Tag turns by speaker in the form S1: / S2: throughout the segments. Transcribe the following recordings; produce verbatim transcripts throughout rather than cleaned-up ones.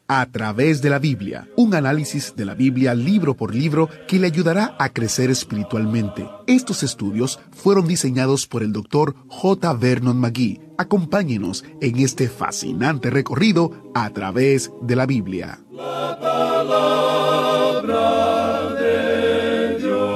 S1: A través de la Biblia, un análisis de la Biblia libro por libro que le ayudará a crecer espiritualmente. Estos estudios fueron diseñados por el doctor J. Vernon McGee. Acompáñenos en este fascinante recorrido a través de la Biblia.
S2: La palabra de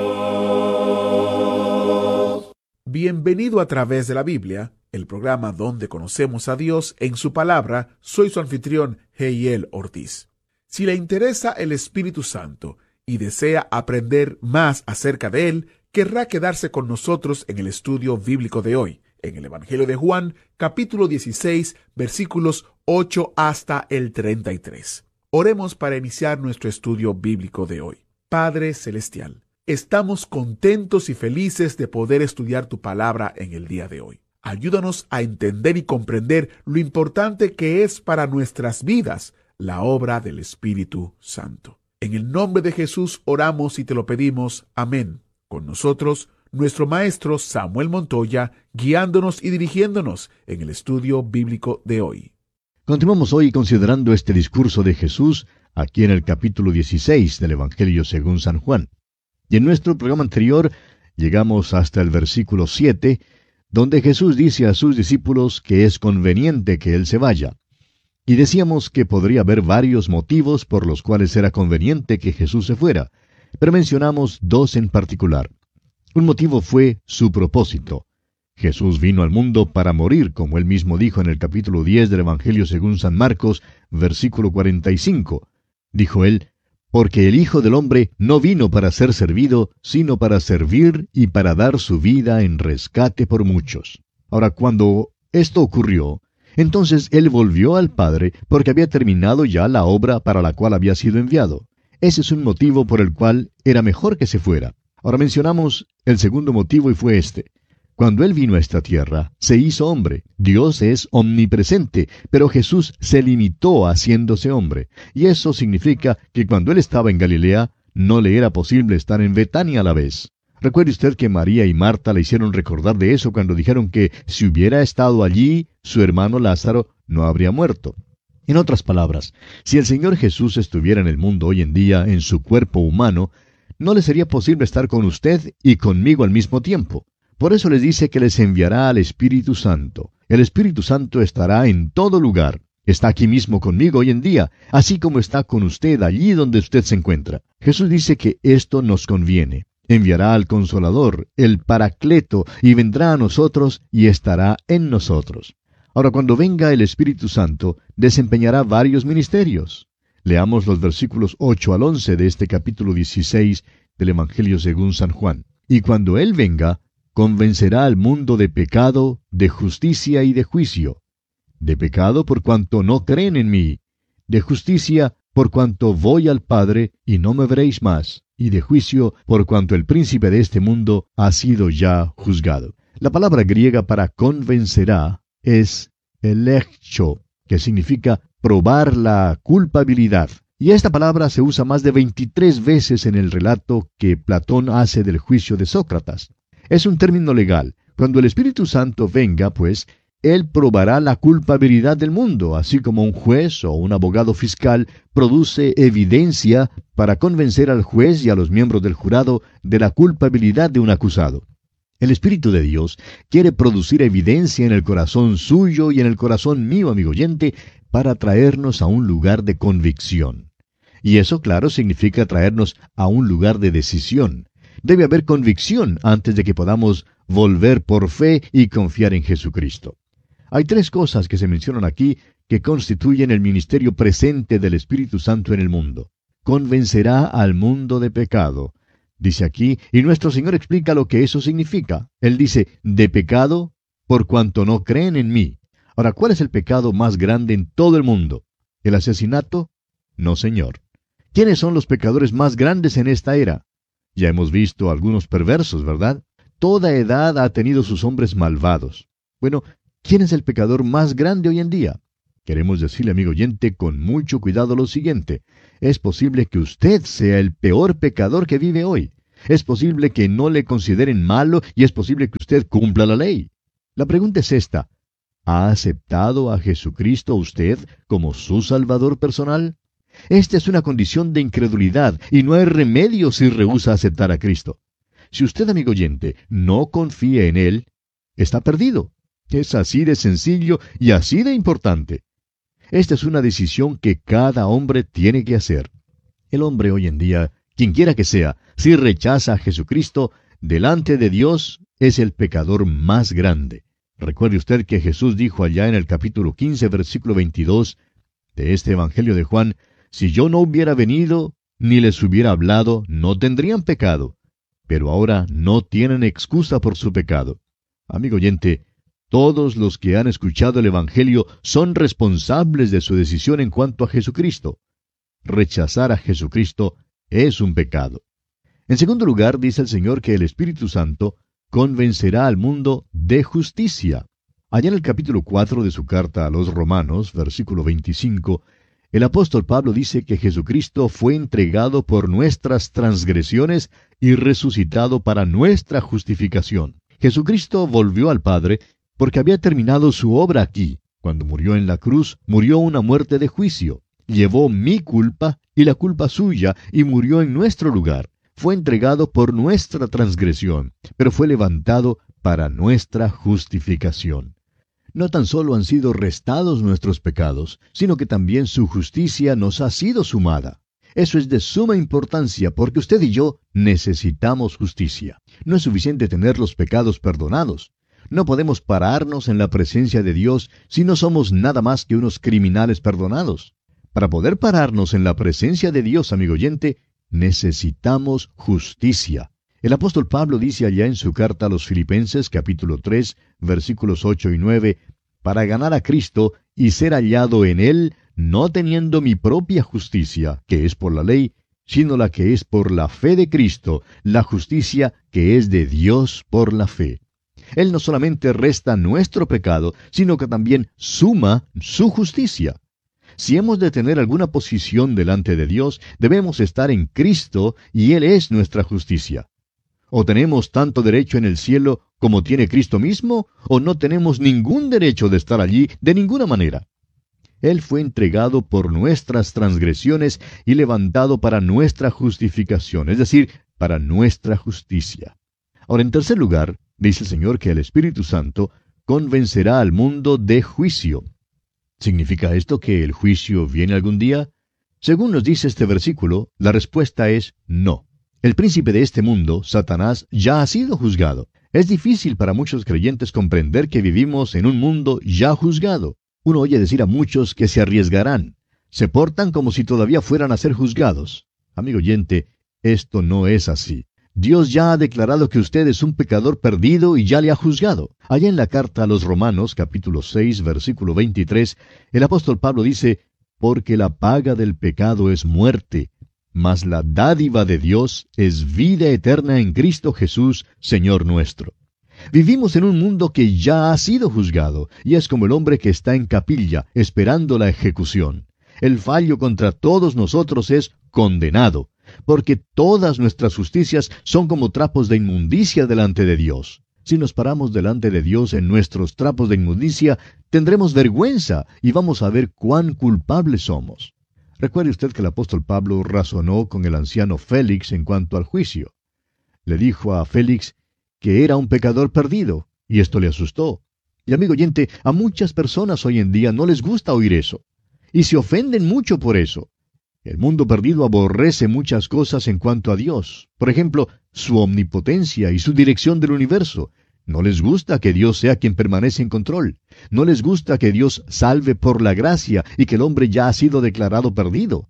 S2: Dios.
S1: Bienvenido a Través de la Biblia, el programa donde conocemos a Dios en su palabra. Soy su anfitrión, Heiel Ortiz. Si le interesa el Espíritu Santo y desea aprender más acerca de él, querrá quedarse con nosotros en el estudio bíblico de hoy, en el Evangelio de Juan, capítulo dieciséis, versículos ocho hasta el treinta y tres. Oremos para iniciar nuestro estudio bíblico de hoy. Padre Celestial, estamos contentos y felices de poder estudiar tu palabra en el día de hoy. Ayúdanos a entender y comprender lo importante que es para nuestras vidas la obra del Espíritu Santo. En el nombre de Jesús oramos y te lo pedimos. Amén. Con nosotros, nuestro maestro Samuel Montoya, guiándonos y dirigiéndonos en el estudio bíblico de hoy.
S3: Continuamos hoy considerando este discurso de Jesús aquí en el capítulo dieciséis del Evangelio según San Juan. Y en nuestro programa anterior llegamos hasta el versículo siete, donde Jesús dice a sus discípulos que es conveniente que Él se vaya. Y decíamos que podría haber varios motivos por los cuales era conveniente que Jesús se fuera, pero mencionamos dos en particular. Un motivo fue su propósito. Jesús vino al mundo para morir, como Él mismo dijo en el capítulo diez del Evangelio según San Marcos, versículo cuarenta y cinco. Dijo Él, porque el Hijo del Hombre no vino para ser servido, sino para servir y para dar su vida en rescate por muchos. Ahora, cuando esto ocurrió, entonces Él volvió al Padre porque había terminado ya la obra para la cual había sido enviado. Ese es un motivo por el cual era mejor que se fuera. Ahora mencionamos el segundo motivo y fue este. Cuando Él vino a esta tierra, se hizo hombre. Dios es omnipresente, pero Jesús se limitó haciéndose hombre. Y eso significa que cuando Él estaba en Galilea, no le era posible estar en Betania a la vez. Recuerde usted que María y Marta le hicieron recordar de eso cuando dijeron que si hubiera estado allí, su hermano Lázaro no habría muerto. En otras palabras, si el Señor Jesús estuviera en el mundo hoy en día en su cuerpo humano, no le sería posible estar con usted y conmigo al mismo tiempo. Por eso les dice que les enviará al Espíritu Santo. El Espíritu Santo estará en todo lugar. Está aquí mismo conmigo hoy en día, así como está con usted allí donde usted se encuentra. Jesús dice que esto nos conviene. Enviará al Consolador, el Paracleto, y vendrá a nosotros y estará en nosotros. Ahora, cuando venga el Espíritu Santo, desempeñará varios ministerios. Leamos los versículos ocho al once de este capítulo dieciséis del Evangelio según San Juan. Y cuando Él venga, convencerá al mundo de pecado, de justicia y de juicio. De pecado por cuanto no creen en mí. De justicia por cuanto voy al Padre y no me veréis más. Y de juicio por cuanto el príncipe de este mundo ha sido ya juzgado. La palabra griega para convencerá es eleccho, que significa probar la culpabilidad. Y esta palabra se usa más de veintitrés veces en el relato que Platón hace del juicio de Sócrates. Es un término legal. Cuando el Espíritu Santo venga, pues, Él probará la culpabilidad del mundo, así como un juez o un abogado fiscal produce evidencia para convencer al juez y a los miembros del jurado de la culpabilidad de un acusado. El Espíritu de Dios quiere producir evidencia en el corazón suyo y en el corazón mío, amigo oyente, para traernos a un lugar de convicción. Y eso, claro, significa traernos a un lugar de decisión. Debe haber convicción antes de que podamos volver por fe y confiar en Jesucristo. Hay tres cosas que se mencionan aquí que constituyen el ministerio presente del Espíritu Santo en el mundo. Convencerá al mundo de pecado, dice aquí, y nuestro Señor explica lo que eso significa. Él dice, de pecado, por cuanto no creen en mí. Ahora, ¿cuál es el pecado más grande en todo el mundo? ¿El asesinato? No, señor. ¿Quiénes son los pecadores más grandes en esta era? Ya hemos visto algunos perversos, ¿verdad? Toda edad ha tenido sus hombres malvados. Bueno, ¿quién es el pecador más grande hoy en día? Queremos decirle, amigo oyente, con mucho cuidado lo siguiente. Es posible que usted sea el peor pecador que vive hoy. Es posible que no le consideren malo y es posible que usted cumpla la ley. La pregunta es esta. ¿Ha aceptado a Jesucristo usted como su Salvador personal? Esta es una condición de incredulidad y no hay remedio si rehúsa aceptar a Cristo. Si usted, amigo oyente, no confía en Él, está perdido. Es así de sencillo y así de importante. Esta es una decisión que cada hombre tiene que hacer. El hombre hoy en día, quien quiera que sea, si rechaza a Jesucristo, delante de Dios es el pecador más grande. Recuerde usted que Jesús dijo allá en el capítulo quince, versículo veintidós de este Evangelio de Juan, si yo no hubiera venido, ni les hubiera hablado, no tendrían pecado. Pero ahora no tienen excusa por su pecado. Amigo oyente, todos los que han escuchado el Evangelio son responsables de su decisión en cuanto a Jesucristo. Rechazar a Jesucristo es un pecado. En segundo lugar, dice el Señor que el Espíritu Santo convencerá al mundo de justicia. Allá en el capítulo cuatro de su carta a los Romanos, versículo veinticinco, el apóstol Pablo dice que Jesucristo fue entregado por nuestras transgresiones y resucitado para nuestra justificación. Jesucristo volvió al Padre porque había terminado su obra aquí. Cuando murió en la cruz, murió una muerte de juicio. Llevó mi culpa y la culpa suya y murió en nuestro lugar. Fue entregado por nuestra transgresión, pero fue levantado para nuestra justificación. No tan solo han sido restados nuestros pecados, sino que también su justicia nos ha sido sumada. Eso es de suma importancia porque usted y yo necesitamos justicia. No es suficiente tener los pecados perdonados. No podemos pararnos en la presencia de Dios si no somos nada más que unos criminales perdonados. Para poder pararnos en la presencia de Dios, amigo oyente, necesitamos justicia. El apóstol Pablo dice allá en su carta a los Filipenses, capítulo tres, versículos ocho y nueve, para ganar a Cristo y ser hallado en Él, no teniendo mi propia justicia, que es por la ley, sino la que es por la fe de Cristo, la justicia que es de Dios por la fe. Él no solamente resta nuestro pecado, sino que también suma su justicia. Si hemos de tener alguna posición delante de Dios, debemos estar en Cristo y Él es nuestra justicia. ¿O tenemos tanto derecho en el cielo como tiene Cristo mismo, o no tenemos ningún derecho de estar allí de ninguna manera? Él fue entregado por nuestras transgresiones y levantado para nuestra justificación, es decir, para nuestra justicia. Ahora, en tercer lugar, dice el Señor que el Espíritu Santo convencerá al mundo de juicio. ¿Significa esto que el juicio viene algún día? Según nos dice este versículo, la respuesta es no. El príncipe de este mundo, Satanás, ya ha sido juzgado. Es difícil para muchos creyentes comprender que vivimos en un mundo ya juzgado. Uno oye decir a muchos que se arriesgarán. Se portan como si todavía fueran a ser juzgados. Amigo oyente, esto no es así. Dios ya ha declarado que usted es un pecador perdido y ya le ha juzgado. Allá en la carta a los Romanos, capítulo seis, versículo veintitrés, el apóstol Pablo dice, porque la paga del pecado es muerte, mas la dádiva de Dios es vida eterna en Cristo Jesús, Señor nuestro. Vivimos en un mundo que ya ha sido juzgado, y es como el hombre que está en capilla, esperando la ejecución. El fallo contra todos nosotros es condenado, porque todas nuestras justicias son como trapos de inmundicia delante de Dios. Si nos paramos delante de Dios en nuestros trapos de inmundicia, tendremos vergüenza y vamos a ver cuán culpables somos. Recuerde usted que el apóstol Pablo razonó con el anciano Félix en cuanto al juicio. Le dijo a Félix que era un pecador perdido, y esto le asustó. Y amigo oyente, a muchas personas hoy en día no les gusta oír eso, y se ofenden mucho por eso. El mundo perdido aborrece muchas cosas en cuanto a Dios. Por ejemplo, su omnipotencia y su dirección del universo. No les gusta que Dios sea quien permanece en control. No les gusta que Dios salve por la gracia y que el hombre ya ha sido declarado perdido.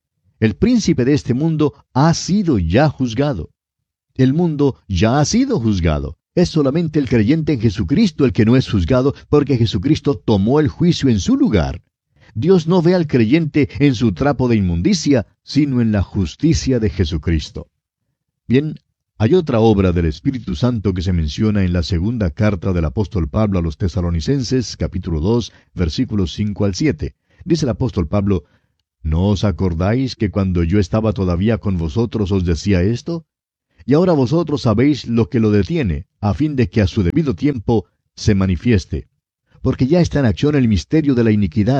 S3: El príncipe de este mundo ha sido ya juzgado. El mundo ya ha sido juzgado. Es solamente el creyente en Jesucristo el que no es juzgado porque Jesucristo tomó el juicio en su lugar. Dios no ve al creyente en su trapo de inmundicia, sino en la justicia de Jesucristo. Bien, hay otra obra del Espíritu Santo que se menciona en la segunda carta del apóstol Pablo a los Tesalonicenses, capítulo dos, versículos cinco al siete. Dice el apóstol Pablo, ¿no os acordáis que cuando yo estaba todavía con vosotros os decía esto? Y ahora vosotros sabéis lo que lo detiene, a fin de que a su debido tiempo se manifieste. Porque ya está en acción el misterio de la iniquidad,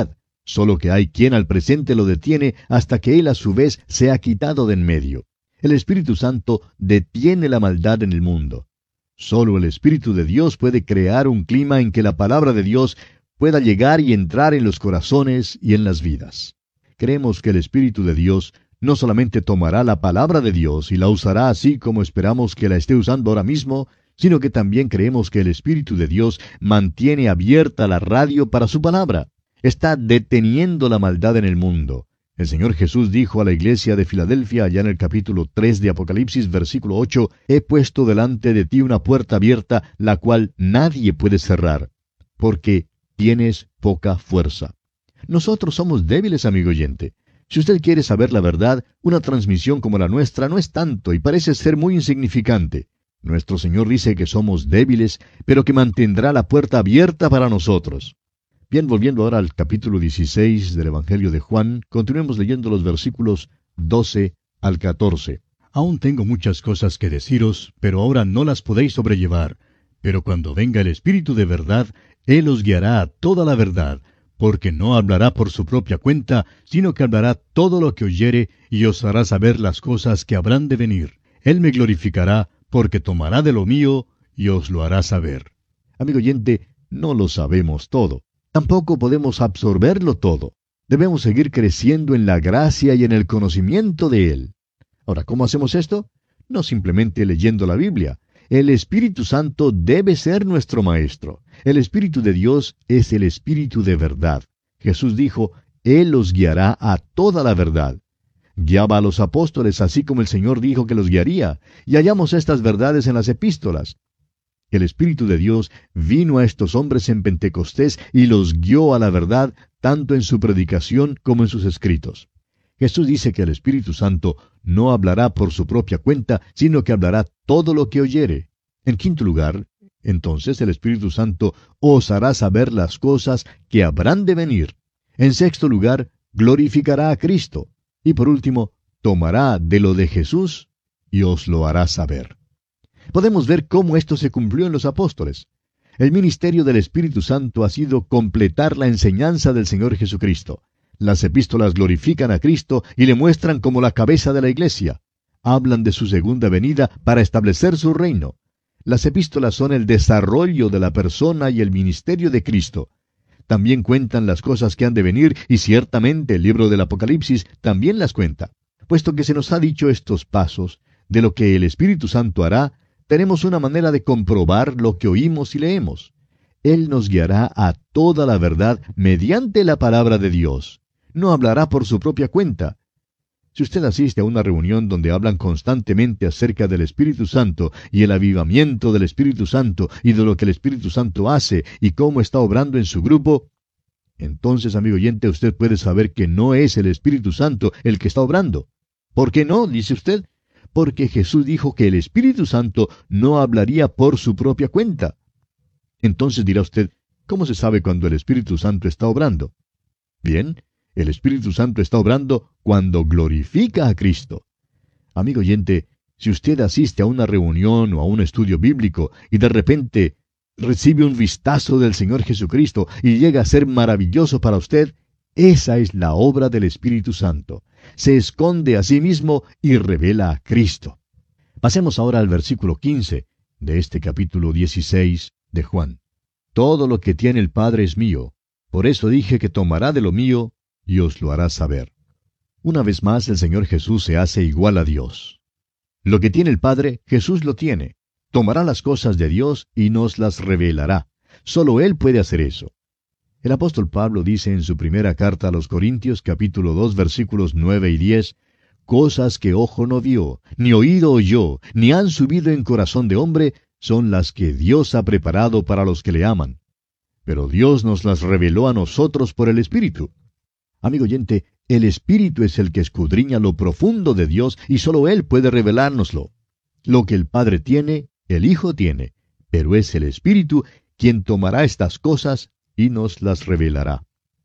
S3: solo que hay quien al presente lo detiene hasta que él a su vez se ha quitado de en medio. El Espíritu Santo detiene la maldad en el mundo. Solo el Espíritu de Dios puede crear un clima en que la palabra de Dios pueda llegar y entrar en los corazones y en las vidas. Creemos que el Espíritu de Dios no solamente tomará la palabra de Dios y la usará así como esperamos que la esté usando ahora mismo, sino que también creemos que el Espíritu de Dios mantiene abierta la radio para su palabra. Está deteniendo la maldad en el mundo. El Señor Jesús dijo a la iglesia de Filadelfia, allá en el capítulo tres de Apocalipsis, versículo ocho, «He puesto delante de ti una puerta abierta, la cual nadie puede cerrar, porque tienes poca fuerza». Nosotros somos débiles, amigo oyente. Si usted quiere saber la verdad, una transmisión como la nuestra no es tanto y parece ser muy insignificante. Nuestro Señor dice que somos débiles, pero que mantendrá la puerta abierta para nosotros. Bien, volviendo ahora al capítulo dieciséis del Evangelio de Juan, continuemos leyendo los versículos doce al catorce. «Aún tengo muchas cosas que deciros, pero ahora no las podéis sobrellevar. Pero cuando venga el Espíritu de verdad, Él os guiará a toda la verdad, porque no hablará por su propia cuenta, sino que hablará todo lo que oyere y os hará saber las cosas que habrán de venir. Él me glorificará, porque tomará de lo mío y os lo hará saber». Amigo oyente, no lo sabemos todo. Tampoco podemos absorberlo todo. Debemos seguir creciendo en la gracia y en el conocimiento de Él. Ahora, ¿cómo hacemos esto? No simplemente leyendo la Biblia. El Espíritu Santo debe ser nuestro Maestro. El Espíritu de Dios es el Espíritu de verdad. Jesús dijo, Él los guiará a toda la verdad. Guiaba a los apóstoles así como el Señor dijo que los guiaría, y hallamos estas verdades en las epístolas. El Espíritu de Dios vino a estos hombres en Pentecostés y los guió a la verdad, tanto en su predicación como en sus escritos. Jesús dice que el Espíritu Santo no hablará por su propia cuenta, sino que hablará todo lo que oyere. En quinto lugar, entonces el Espíritu Santo os hará saber las cosas que habrán de venir. En sexto lugar, glorificará a Cristo. Y por último, tomará de lo de Jesús y os lo hará saber. Podemos ver cómo esto se cumplió en los apóstoles. El ministerio del Espíritu Santo ha sido completar la enseñanza del Señor Jesucristo. Las epístolas glorifican a Cristo y le muestran como la cabeza de la iglesia. Hablan de su segunda venida para establecer su reino. Las epístolas son el desarrollo de la persona y el ministerio de Cristo. También cuentan las cosas que han de venir y ciertamente el libro del Apocalipsis también las cuenta. Puesto que se nos ha dicho estos pasos de lo que el Espíritu Santo hará, tenemos una manera de comprobar lo que oímos y leemos. Él nos guiará a toda la verdad mediante la palabra de Dios. No hablará por su propia cuenta. Si usted asiste a una reunión donde hablan constantemente acerca del Espíritu Santo y el avivamiento del Espíritu Santo y de lo que el Espíritu Santo hace y cómo está obrando en su grupo, entonces, amigo oyente, usted puede saber que no es el Espíritu Santo el que está obrando. ¿Por qué no?, dice usted. Porque Jesús dijo que el Espíritu Santo no hablaría por su propia cuenta. Entonces dirá usted, ¿cómo se sabe cuando el Espíritu Santo está obrando? Bien, el Espíritu Santo está obrando cuando glorifica a Cristo. Amigo oyente, si usted asiste a una reunión o a un estudio bíblico y de repente recibe un vistazo del Señor Jesucristo y llega a ser maravilloso para usted, esa es la obra del Espíritu Santo. Se esconde a sí mismo y revela a Cristo. Pasemos ahora al versículo quince de este capítulo dieciséis de Juan. Todo lo que tiene el Padre es mío. Por eso dije que tomará de lo mío y os lo hará saber. Una vez más el Señor Jesús se hace igual a Dios. Lo que tiene el Padre, Jesús lo tiene. Tomará las cosas de Dios y nos las revelará. Solo Él puede hacer eso. El apóstol Pablo dice en su primera carta a los Corintios, capítulo dos, versículos nueve y diez, «Cosas que ojo no vio, ni oído oyó, ni han subido en corazón de hombre, son las que Dios ha preparado para los que le aman. Pero Dios nos las reveló a nosotros por el Espíritu». Amigo oyente, el Espíritu es el que escudriña lo profundo de Dios y solo Él puede revelárnoslo. Lo que el Padre tiene, el Hijo tiene, pero es el Espíritu quien tomará estas cosas y nos las revelará.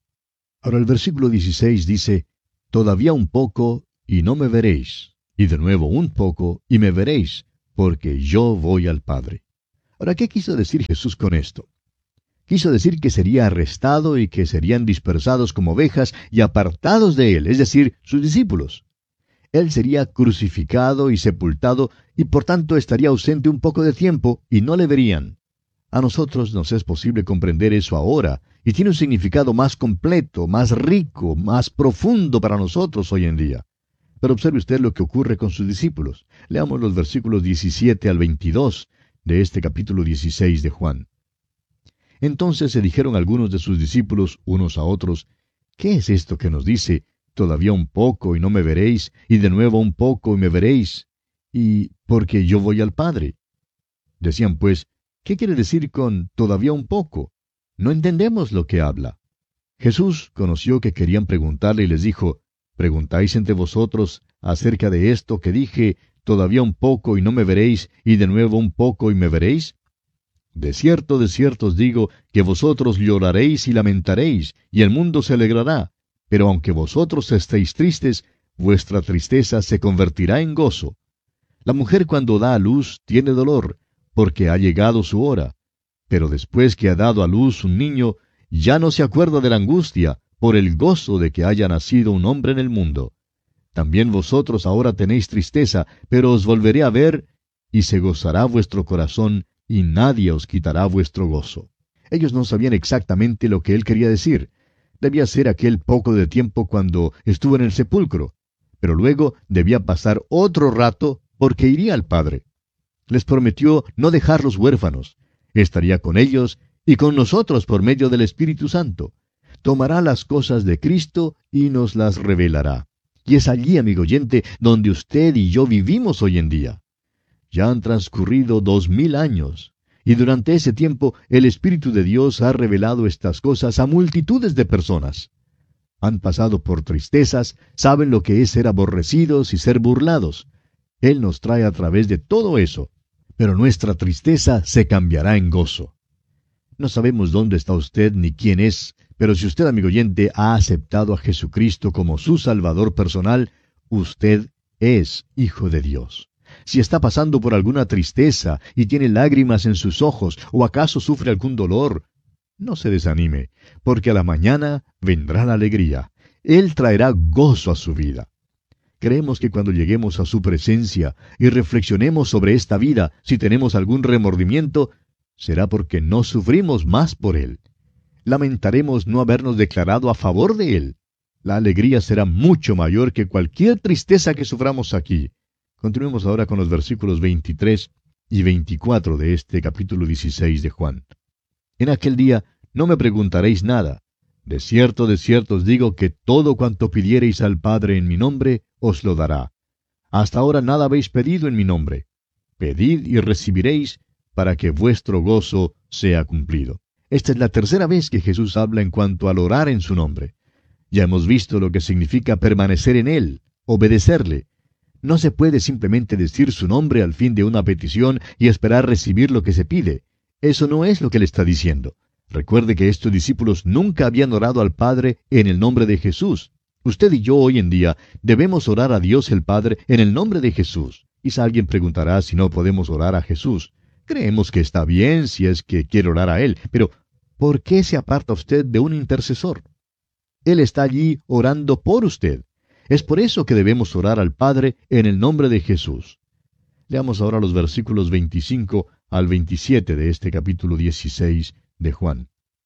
S3: Ahora el versículo dieciséis dice, «Todavía un poco, y no me veréis, y de nuevo un poco, y me veréis, porque yo voy al Padre». Ahora, ¿qué quiso decir Jesús con esto? Quiso decir que sería arrestado y que serían dispersados como ovejas y apartados de él, es decir, sus discípulos. Él sería crucificado y sepultado y por tanto estaría ausente un poco de tiempo y no le verían. A nosotros nos es posible comprender eso ahora y tiene un significado más completo, más rico, más profundo para nosotros hoy en día. Pero observe usted lo que ocurre con sus discípulos. Leamos los versículos diecisiete al veintidós de este capítulo dieciséis de Juan. Entonces se dijeron algunos de sus discípulos unos a otros, ¿qué es esto que nos dice? Todavía un poco y no me veréis, y de nuevo un poco y me veréis, y porque yo voy al Padre. Decían pues, ¿qué quiere decir con todavía un poco? No entendemos lo que habla. Jesús conoció que querían preguntarle y les dijo, ¿preguntáis entre vosotros acerca de esto que dije, todavía un poco y no me veréis, y de nuevo un poco y me veréis? De cierto, de cierto os digo, que vosotros lloraréis y lamentaréis, y el mundo se alegrará. Pero aunque vosotros estéis tristes, vuestra tristeza se convertirá en gozo. La mujer cuando da a luz tiene dolor, porque ha llegado su hora. Pero después que ha dado a luz un niño, ya no se acuerda de la angustia, por el gozo de que haya nacido un hombre en el mundo. También vosotros ahora tenéis tristeza, pero os volveré a ver, y se gozará vuestro corazón, y nadie os quitará vuestro gozo. Ellos no sabían exactamente lo que él quería decir. Debía ser aquel poco de tiempo cuando estuvo en el sepulcro, pero luego debía pasar otro rato porque iría al Padre. Les prometió no dejarlos huérfanos. Estaría con ellos y con nosotros por medio del Espíritu Santo. Tomará las cosas de Cristo y nos las revelará. Y es allí, amigo oyente, donde usted y yo vivimos hoy en día. Ya han transcurrido dos mil años, y durante ese tiempo el Espíritu de Dios ha revelado estas cosas a multitudes de personas. Han pasado por tristezas, saben lo que es ser aborrecidos y ser burlados. Él nos trae a través de todo eso, pero nuestra tristeza se cambiará en gozo. No sabemos dónde está usted ni quién es, pero si usted, amigo oyente, ha aceptado a Jesucristo como su Salvador personal, usted es hijo de Dios. Si está pasando por alguna tristeza y tiene lágrimas en sus ojos, o acaso sufre algún dolor, no se desanime, porque a la mañana vendrá la alegría. Él traerá gozo a su vida. Creemos que cuando lleguemos a su presencia y reflexionemos sobre esta vida, si tenemos algún remordimiento, será porque no sufrimos más por Él. Lamentaremos no habernos declarado a favor de Él. La alegría será mucho mayor que cualquier tristeza que suframos aquí. Continuemos ahora con los versículos veintitrés y veinticuatro de este capítulo dieciséis de Juan. En aquel día no me preguntaréis nada. De cierto, de cierto os digo que todo cuanto pidiereis al Padre en mi nombre, os lo dará. Hasta ahora nada habéis pedido en mi nombre. Pedid y recibiréis, para que vuestro gozo sea cumplido. Esta es la tercera vez que Jesús habla en cuanto al orar en su nombre. Ya hemos visto lo que significa permanecer en Él, obedecerle. No se puede simplemente decir su nombre al fin de una petición y esperar recibir lo que se pide. Eso no es lo que le está diciendo. Recuerde que estos discípulos nunca habían orado al Padre en el nombre de Jesús. Usted y yo hoy en día debemos orar a Dios el Padre en el nombre de Jesús. Quizá alguien preguntará si no podemos orar a Jesús. Creemos que está bien si es que quiere orar a Él, pero ¿por qué se aparta usted de un intercesor? Él está allí orando por usted. Es por eso que debemos orar al Padre en el nombre de Jesús. Leamos ahora los versículos veinticinco al veintisiete de este capítulo dieciséis de Juan.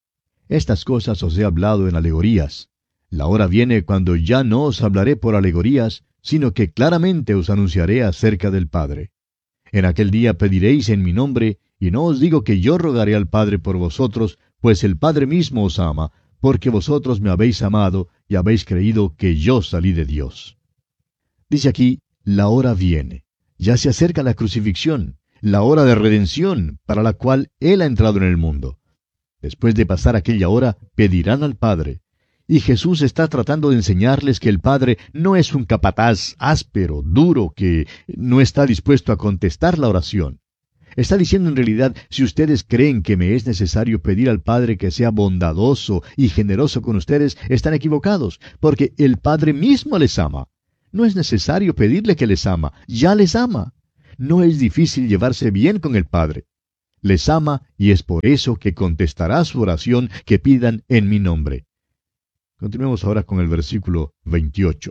S3: Estas cosas os he hablado en alegorías. La hora viene cuando ya no os hablaré por alegorías, sino que claramente os anunciaré acerca del Padre. En aquel día pediréis en mi nombre, y no os digo que yo rogaré al Padre por vosotros, pues el Padre mismo os ama, porque vosotros me habéis amado y habéis creído que yo salí de Dios. Dice aquí, la hora viene. Ya se acerca la crucifixión, la hora de redención, para la cual Él ha entrado en el mundo. Después de pasar aquella hora, pedirán al Padre. Y Jesús está tratando de enseñarles que el Padre no es un capataz áspero, duro, que no está dispuesto a contestar la oración. Está diciendo en realidad, si ustedes creen que me es necesario pedir al Padre que sea bondadoso y generoso con ustedes, están equivocados, porque el Padre mismo les ama. No es necesario pedirle que les ama, ya les ama. No es difícil llevarse bien con el Padre. les ama y es por eso que contestará su oración que pidan en mi nombre. Continuemos ahora con el versículo veintiocho.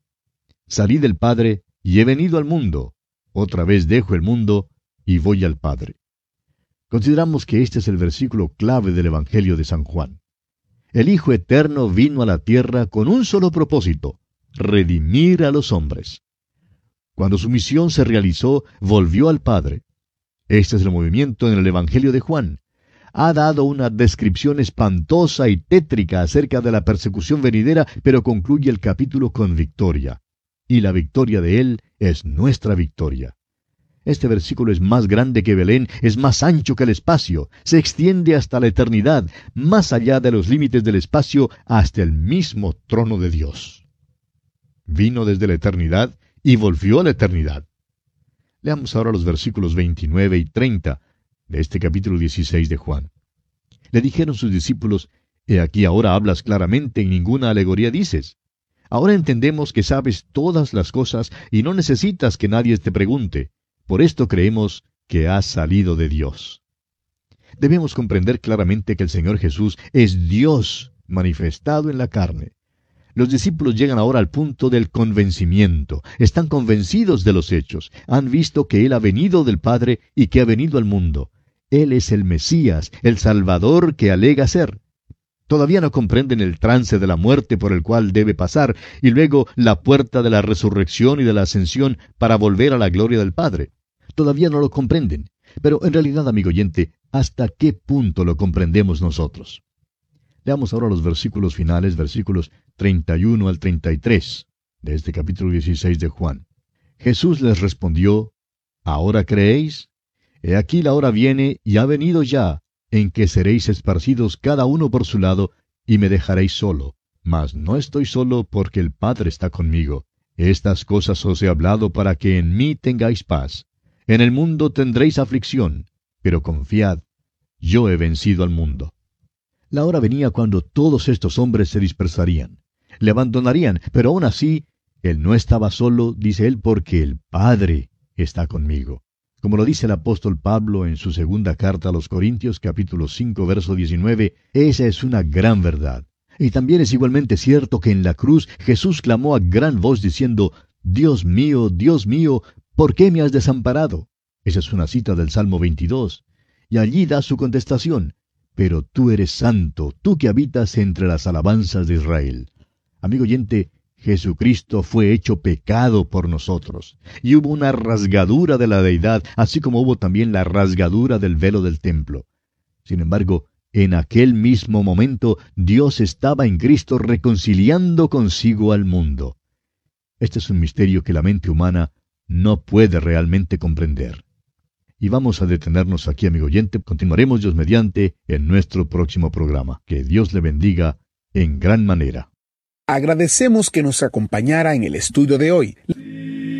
S3: Salí del Padre y he venido al mundo. Otra vez dejo el mundo y voy al Padre. Consideramos que este es el versículo clave del Evangelio de San Juan. El Hijo Eterno vino a la tierra con un solo propósito: redimir a los hombres. Cuando su misión se realizó, volvió al Padre. Este es el movimiento en el Evangelio de Juan. Ha dado una descripción espantosa y tétrica acerca de la persecución venidera, pero concluye el capítulo con victoria. Y la victoria de Él es nuestra victoria. Este versículo es más grande que Belén, es más ancho que el espacio, se extiende hasta la eternidad, más allá de los límites del espacio, hasta el mismo trono de Dios. Vino desde la eternidad y volvió a la eternidad. Leamos ahora los versículos veintinueve y treinta de este capítulo dieciséis de Juan. Le dijeron sus discípulos: He aquí ahora hablas claramente y ninguna alegoría dices. Ahora entendemos que sabes todas las cosas y no necesitas que nadie te pregunte. Por esto creemos que has salido de Dios. Debemos comprender claramente que el Señor Jesús es Dios manifestado en la carne. Los discípulos llegan ahora al punto del convencimiento. Están convencidos de los hechos. Han visto que Él ha venido del Padre y que ha venido al mundo. Él es el Mesías, el Salvador que alega ser. Todavía no comprenden el trance de la muerte por el cual debe pasar, y luego la puerta de la resurrección y de la ascensión para volver a la gloria del Padre. Todavía no lo comprenden. Pero en realidad, amigo oyente, ¿hasta qué punto lo comprendemos nosotros? Leamos ahora los versículos finales, versículos treinta y uno al treinta y tres, de este capítulo dieciséis de Juan. Jesús les respondió: ¿Ahora creéis? He aquí la hora viene, y ha venido ya, en que seréis esparcidos cada uno por su lado, y me dejaréis solo. Mas no estoy solo, porque el Padre está conmigo. Estas cosas os he hablado para que en mí tengáis paz. En el mundo tendréis aflicción, pero confiad, yo he vencido al mundo. La hora venía cuando todos estos hombres se dispersarían. Le abandonarían, pero aún así, Él no estaba solo, dice Él, porque el Padre está conmigo. Como lo dice el apóstol Pablo en su segunda carta a los Corintios, capítulo cinco, verso diecinueve, esa es una gran verdad. Y también es igualmente cierto que en la cruz Jesús clamó a gran voz diciendo: Dios mío, Dios mío, ¿por qué me has desamparado? Esa es una cita del Salmo veintidós. Y allí da su contestación: Pero tú eres santo, tú que habitas entre las alabanzas de Israel. Amigo oyente, Jesucristo fue hecho pecado por nosotros, y hubo una rasgadura de la deidad, así como hubo también la rasgadura del velo del templo. Sin embargo, en aquel mismo momento, Dios estaba en Cristo reconciliando consigo al mundo. Este es un misterio que la mente humana no puede realmente comprender. Y vamos a detenernos aquí, amigo oyente. Continuaremos, Dios mediante, en nuestro próximo programa. Que Dios le bendiga en gran manera.
S1: Agradecemos que nos acompañara en el estudio de hoy.